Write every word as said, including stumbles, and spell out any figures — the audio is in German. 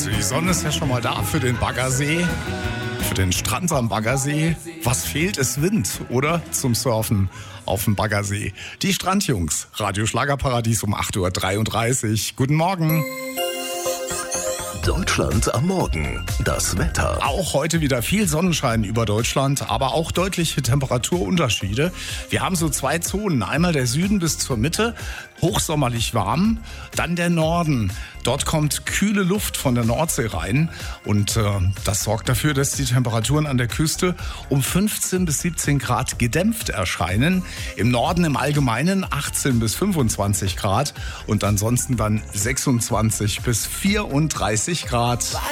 Also die Sonne ist ja schon mal da für den Baggersee, für den Strand am Baggersee. Was fehlt, ist Wind, oder? Zum Surfen auf dem Baggersee. Die Strandjungs, Radio Schlagerparadies um acht Uhr dreiunddreißig. Guten Morgen. Deutschland am Morgen. Das Wetter. Auch heute wieder viel Sonnenschein über Deutschland, aber auch deutliche Temperaturunterschiede. Wir haben so zwei Zonen. Einmal der Süden bis zur Mitte, hochsommerlich warm. Dann der Norden. Dort kommt kühle Luft von der Nordsee rein. Und äh, das sorgt dafür, dass die Temperaturen an der Küste um fünfzehn bis siebzehn Grad gedämpft erscheinen. Im Norden im Allgemeinen achtzehn bis fünfundzwanzig Grad. Und ansonsten dann sechsundzwanzig bis vierunddreißig Grad.